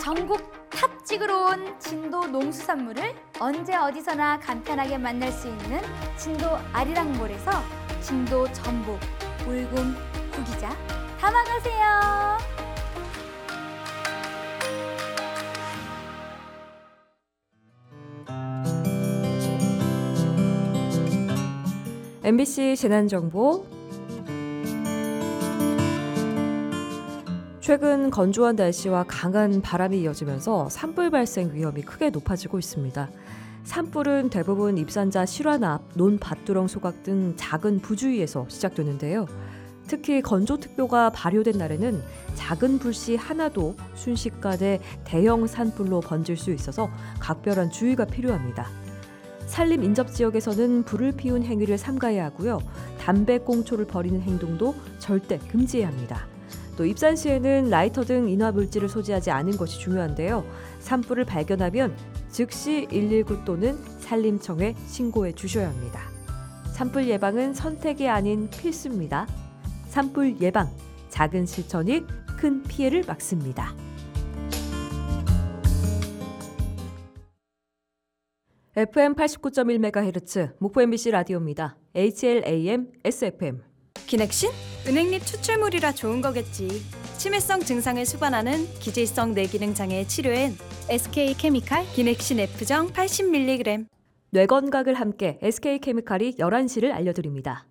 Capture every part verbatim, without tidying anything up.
전국 탑 찍으러 온 진도 농수산물을 언제 어디서나 간편하게 만날 수 있는 진도 아리랑몰에서 진도 전복, 울금, 구기자 담아가세요. 엠비씨 재난정보. 최근 건조한 날씨와 강한 바람이 이어지면서 산불 발생 위험이 크게 높아지고 있습니다. 산불은 대부분 입산자 실완 앞, 논밭두렁 소각 등 작은 부주위에서 시작되는데요. 특히 건조특보가 발효된 날에는 작은 불씨 하나도 순식간에 대형 산불로 번질 수 있어서 각별한 주의가 필요합니다. 산림 인접 지역에서는 불을 피운 행위를 삼가야 하고요. 담배꽁초를 버리는 행동도 절대 금지해야 합니다. 또 입산 시에는 라이터 등 인화 물질을 소지하지 않은 것이 중요한데요. 산불을 발견하면 즉시 일일구 또는 산림청에 신고해 주셔야 합니다. 산불 예방은 선택이 아닌 필수입니다. 산불 예방, 작은 실천이 큰 피해를 막습니다. 에프엠 팔십구 점 일 메가헤르츠 목포 엠비씨 라디오입니다. 에이치엘에이엠, 에스에프엠. 기넥신? 은행잎 추출물이라 좋은 거겠지. 치매성 증상을 수반하는 기질성 뇌기능 장애 치료엔 에스케이케미칼 기넥신 F정 팔십 밀리그램. 뇌 건강을 함께 에스케이케미칼이 열한 시를 알려드립니다.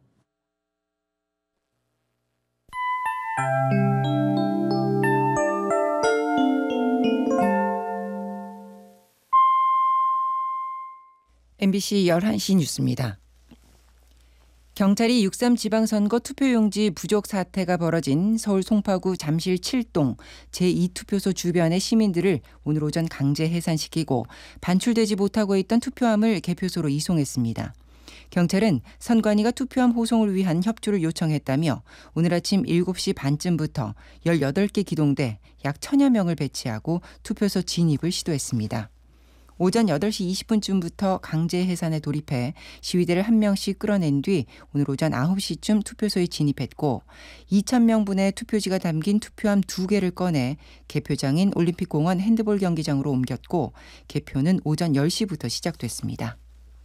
엠비씨 열한 시 뉴스입니다. 경찰이 육삼 지방선거 투표용지 부족 사태가 벌어진 서울 송파구 잠실 칠 동 제이 투표소 주변의 시민들을 오늘 오전 강제 해산시키고 반출되지 못하고 있던 투표함을 개표소로 이송했습니다. 경찰은 선관위가 투표함 호송을 위한 협조를 요청했다며 오늘 아침 일곱 시 반쯤부터 열여덟 개 기동대 약 천여 명을 배치하고 투표소 진입을 시도했습니다. 오전 여덟 시 이십 분쯤부터 강제 해산에 돌입해 시위대를 한 명씩 끌어낸 뒤 오늘 오전 아홉 시쯤 투표소에 진입했고 이천 명분의 투표지가 담긴 투표함 두 개를 꺼내 개표장인 올림픽공원 핸드볼 경기장으로 옮겼고 개표는 오전 열 시부터 시작됐습니다.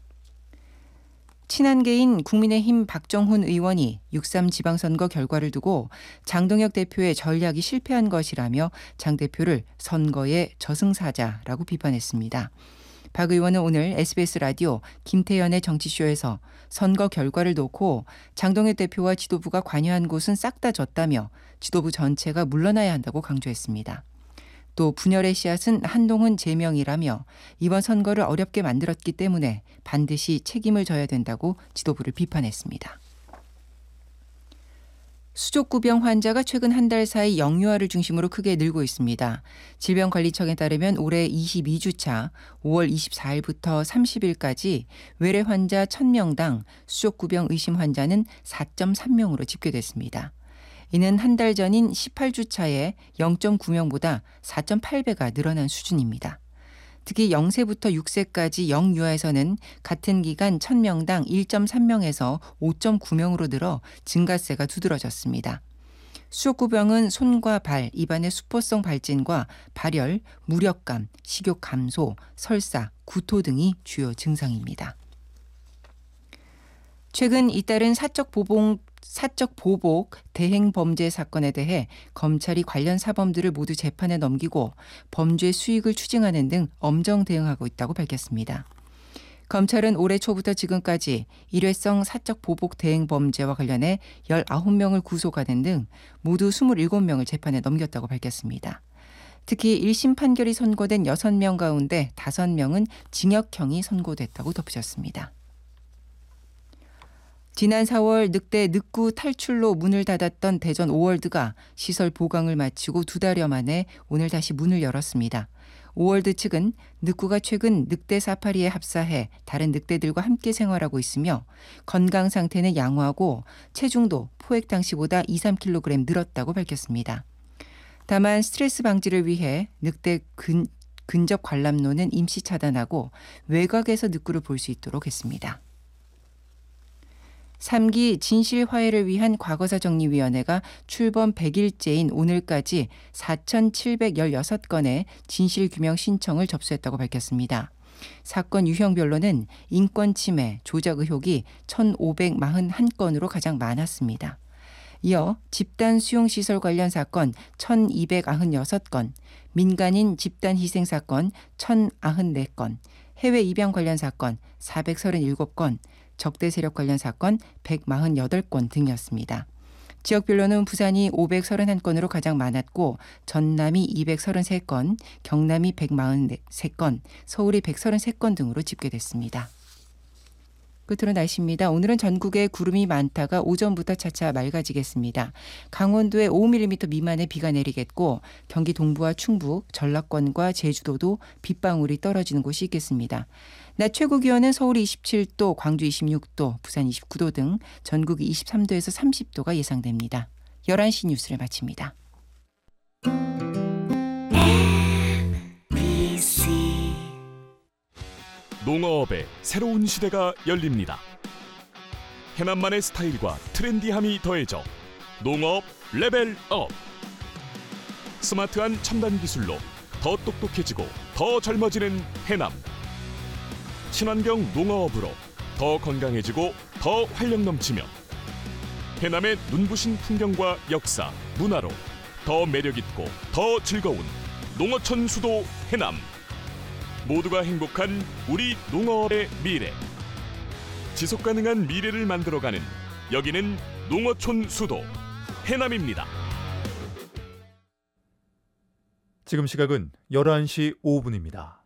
친한계인 국민의힘 박정훈 의원이 육삼 지방선거 결과를 두고 장동혁 대표의 전략이 실패한 것이라며 장 대표를 선거의 저승사자라고 비판했습니다. 박 의원은 오늘 에스비에스 라디오 김태현의 정치쇼에서 선거 결과를 놓고 장동혁 대표와 지도부가 관여한 곳은 싹 다 졌다며 지도부 전체가 물러나야 한다고 강조했습니다. 또 분열의 씨앗은 한동훈 제명이라며 이번 선거를 어렵게 만들었기 때문에 반드시 책임을 져야 된다고 지도부를 비판했습니다. 수족구병 환자가 최근 한 달 사이 영유아를 중심으로 크게 늘고 있습니다. 질병관리청에 따르면 올해 이십이 주차 오월 이십사일부터 삼십일까지 외래 환자 천 명당 수족구병 의심 환자는 사 점 삼 명으로 집계됐습니다. 이는 한 달 전인 십팔 주차에 영 점 구 명보다 사 점 팔 배가 늘어난 수준입니다. 특히 영 세부터 육 세까지 영유아에서는 같은 기간 천 명당 일 점 삼 명에서 오 점 구 명으로 늘어 증가세가 두드러졌습니다. 수족구병은 손과 발, 입안의 수포성 발진과 발열, 무력감, 식욕 감소, 설사, 구토 등이 주요 증상입니다. 최근 잇따른 사적 보복, 사적 보복 대행 범죄 사건에 대해 검찰이 관련 사범들을 모두 재판에 넘기고 범죄 수익을 추징하는 등 엄정 대응하고 있다고 밝혔습니다. 검찰은 올해 초부터 지금까지 일회성 사적 보복 대행 범죄와 관련해 열아홉 명을 구속하는 등 모두 이십칠 명을 재판에 넘겼다고 밝혔습니다. 특히 일 심 판결이 선고된 여섯 명 가운데 다섯 명은 징역형이 선고됐다고 덧붙였습니다. 지난 사월 늑대 늑구 탈출로 문을 닫았던 대전 오월드가 시설 보강을 마치고 두 달여 만에 오늘 다시 문을 열었습니다. 오월드 측은 늑구가 최근 늑대 사파리에 합사해 다른 늑대들과 함께 생활하고 있으며 건강 상태는 양호하고 체중도 포획 당시보다 이, 삼 킬로그램 늘었다고 밝혔습니다. 다만 스트레스 방지를 위해 늑대 근, 근접 관람로는 임시 차단하고 외곽에서 늑구를 볼 수 있도록 했습니다. 삼 기 진실화해를 위한 과거사정리위원회가 출범 백 일째인 오늘까지 사천칠백십육 건의 진실규명 신청을 접수했다고 밝혔습니다. 사건 유형별로는 인권침해, 조작 의혹이 천오백사십일 건으로 가장 많았습니다. 이어 집단 수용시설 관련 사건 천이백구십육 건, 민간인 집단 희생 사건 천구십사 건, 해외 입양 관련 사건 사백삼십칠 건, 적대 세력 관련 사건 백사십팔 건 등이었습니다. 지역별로는 부산이 오백삼십일 건으로 가장 많았고 전남이 이백삼십삼 건, 경남이 백사십삼 건, 서울이 백삼십삼 건 등으로 집계됐습니다. 끝으로 날씨입니다. 오늘은 전국에 구름이 많다가 오전부터 차차 맑아지겠습니다. 강원도에 오 밀리미터 미만의 비가 내리겠고 경기 동부와 충북, 전라권과 제주도도 빗방울이 떨어지는 곳이 있겠습니다. 낮 최고 기온은 서울이 이십칠 도, 광주 이십육 도, 부산 이십구 도 등 전국이 이십삼 도에서 삼십 도가 예상됩니다. 열한 시 뉴스를 마칩니다. 농어업의 새로운 시대가 열립니다. 해남만의 스타일과 트렌디함이 더해져 농어업 레벨업. 스마트한 첨단 기술로 더 똑똑해지고 더 젊어지는 해남. 친환경 농어업으로 더 건강해지고 더 활력 넘치며 해남의 눈부신 풍경과 역사, 문화로 더 매력있고 더 즐거운 농어촌 수도 해남. 모두가 행복한 우리 농어업의 미래. 지속가능한 미래를 만들어가는 여기는 농어촌 수도 해남입니다. 지금 시각은 열한 시 오 분입니다.